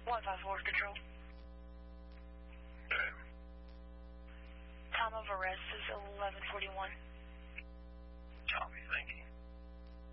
154 Control. Okay. Time of arrest is 11:41.